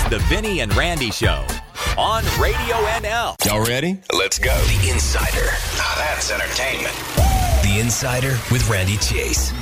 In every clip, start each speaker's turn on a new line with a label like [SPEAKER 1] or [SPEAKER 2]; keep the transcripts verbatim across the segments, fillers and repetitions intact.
[SPEAKER 1] It's the Vinny and Randy Show on Radio N L.
[SPEAKER 2] Y'all ready?
[SPEAKER 3] Let's go.
[SPEAKER 4] The Insider.
[SPEAKER 3] Now that's entertainment.
[SPEAKER 4] The Insider with Randy Chase.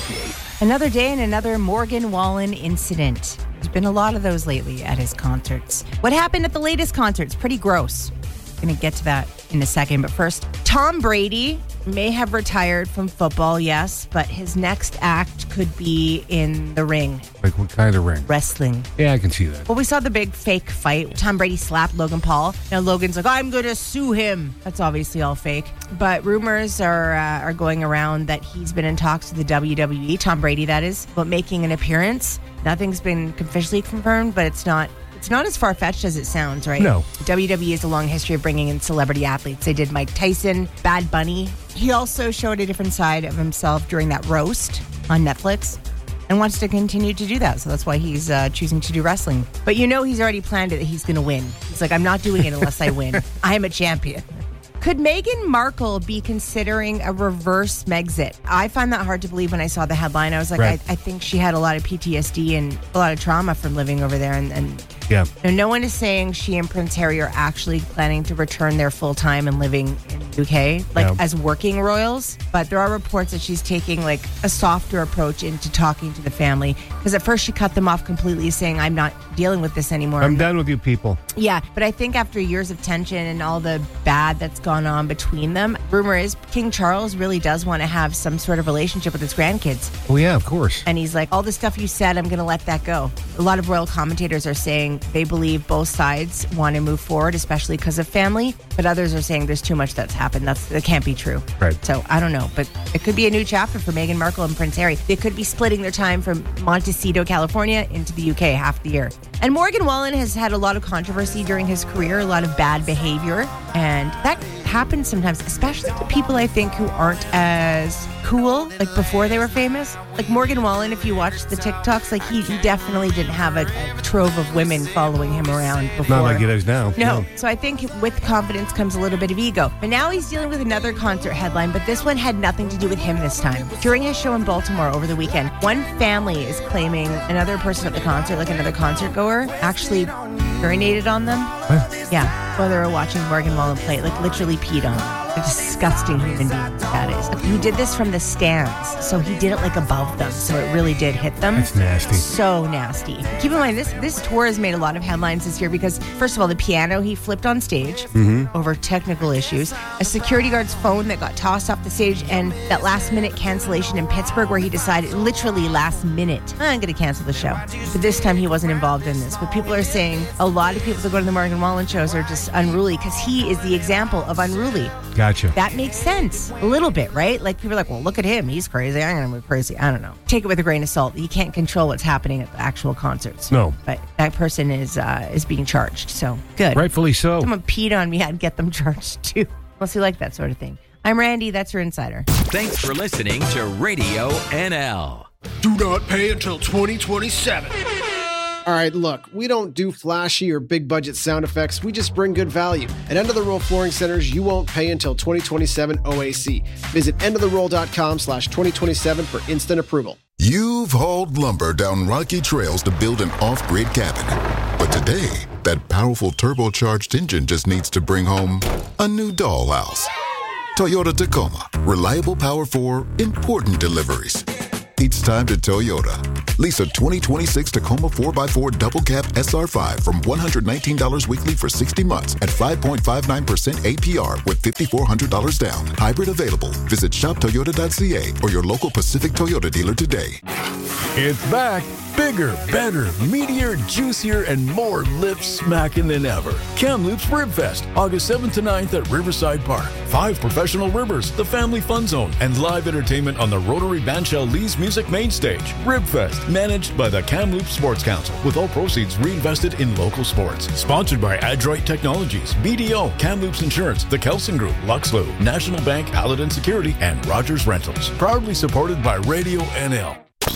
[SPEAKER 5] Another day and another Morgan Wallen incident. There's been a lot of those lately at his concerts. What happened at the latest concerts? Pretty gross. I'm going to get to that in a second. But first, Tom Brady may have retired from football, yes, but his next act could be in the ring.
[SPEAKER 6] Like what kind of ring?
[SPEAKER 5] Wrestling.
[SPEAKER 6] Yeah, I can see that.
[SPEAKER 5] Well, we saw the big fake fight. Tom Brady slapped Logan Paul. Now Logan's like, I'm going to sue him. That's obviously all fake. But rumors are uh, are going around that he's been in talks with the W W E, Tom Brady that is, about making an appearance. Nothing's been officially confirmed, but it's not It's not as far-fetched as it sounds, right?
[SPEAKER 6] No.
[SPEAKER 5] W W E has a long history of bringing in celebrity athletes. They did Mike Tyson, Bad Bunny. He also showed a different side of himself during that roast on Netflix and wants to continue to do that. So that's why he's uh, choosing to do wrestling. But you know he's already planned it that he's going to win. He's like, I'm not doing it unless I win. I am a champion. Could Meghan Markle be considering a reverse Megxit? I find that hard to believe when I saw the headline. I was like,
[SPEAKER 6] right.
[SPEAKER 5] I, I think she had a lot of P T S D and a lot of trauma from living over there. And, and
[SPEAKER 6] Yeah.
[SPEAKER 5] you know, no one is saying she and Prince Harry are actually planning to return there full time and living in the U K, like
[SPEAKER 6] Yeah.
[SPEAKER 5] as working royals. But there are reports that she's taking like a softer approach into talking to the family. Because at first she cut them off completely, saying, I'm not dealing with this anymore.
[SPEAKER 6] I'm done with you people.
[SPEAKER 5] Yeah, but I think after years of tension and all the bad that's gone on between them, rumor is King Charles really does want to have some sort of relationship with his grandkids.
[SPEAKER 6] Oh, yeah, of course.
[SPEAKER 5] And he's like, all the stuff you said, I'm going to let that go. A lot of royal commentators are saying they believe both sides want to move forward, especially because of family. But others are saying there's too much that's happened. That's, that can't be true.
[SPEAKER 6] Right.
[SPEAKER 5] So I don't know. But it could be a new chapter for Meghan Markle and Prince Harry. They could be splitting their time from Montecito, California into the U K half the year. And Morgan Wallen has had a lot of controversy during his career, a lot of bad behavior. And that happens sometimes, especially to people I think who aren't as cool, like before they were famous. Like Morgan Wallen, if you watch the TikToks, like he, he definitely didn't have a, a trove of women following him around before.
[SPEAKER 6] Not like he does now.
[SPEAKER 5] No. So I think with confidence comes a little bit of ego. But now he's dealing with another concert headline, but this one had nothing to do with him this time. During his show in Baltimore over the weekend, one family is claiming another person at the concert, like another concert goer, actually urinated on them.
[SPEAKER 6] What?
[SPEAKER 5] Yeah, while they were watching Morgan Wallen play, like literally peed on them. A disgusting human being that is. He did this from the stands, so he did it like above them, so it really did hit them.
[SPEAKER 6] That's nasty.
[SPEAKER 5] So nasty. Keep in mind, this this tour has made a lot of headlines this year because, first of all, the piano he flipped on stage
[SPEAKER 6] Mm-hmm.
[SPEAKER 5] over technical issues, a security guard's phone that got tossed off the stage, and that last-minute cancellation in Pittsburgh where he decided, literally last minute, I'm going to cancel the show. But this time he wasn't involved in this. But people are saying a lot of people that go to the Morgan Wallen shows are just unruly because he is the example of unruly.
[SPEAKER 6] Gotcha.
[SPEAKER 5] That makes sense. A little bit, right? Like people are like, well, look at him. He's crazy. I'm going to be crazy. I don't know. Take it with a grain of salt. You can't control what's happening at the actual concerts.
[SPEAKER 6] No.
[SPEAKER 5] But that person is uh, is being charged. So good.
[SPEAKER 6] Rightfully so.
[SPEAKER 5] Someone peed on me. I'd get them charged too. Unless you like that sort of thing. I'm Randy. That's your Insider.
[SPEAKER 1] Thanks for listening to Radio N L.
[SPEAKER 7] Do not pay until twenty twenty-seven.
[SPEAKER 8] All right, look, we don't do flashy or big budget sound effects. We just bring good value. At End of the Roll Flooring Centers, you won't pay until twenty twenty-seven O A C. Visit end of the roll dot com slash twenty twenty-seven for instant approval.
[SPEAKER 9] You've hauled lumber down rocky trails to build an off-grid cabin. But today, that powerful turbocharged engine just needs to bring home a new dollhouse. Toyota Tacoma. Reliable power for important deliveries. It's time to Toyota. Lease a twenty twenty-six Tacoma four by four Double Cab S R five from one hundred nineteen dollars weekly for sixty months at five point five nine percent A P R with five thousand four hundred dollars down. Hybrid available. Visit shop toyota dot c a or your local Pacific Toyota dealer today.
[SPEAKER 10] It's back. Bigger, better, meatier, juicier, and more lip smacking than ever. Kamloops Rib Fest, August seventh to ninth at Riverside Park. Five professional ribbers, the Family Fun Zone, and live entertainment on the Rotary Bandshell Lee's Music Main Stage. Rib Fest, managed by the Kamloops Sports Council, with all proceeds reinvested in local sports. Sponsored by Adroit Technologies, B D O, Kamloops Insurance, the Kelson Group, Luxlow, National Bank, Paladin Security, and Rogers Rentals. Proudly supported by Radio N L.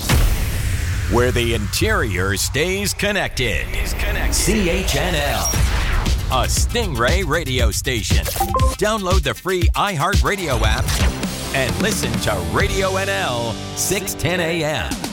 [SPEAKER 1] Where the interior stays connected. Is connected. C H N L. A Stingray radio station. Download the free iHeartRadio app and listen to Radio N L six ten a.m.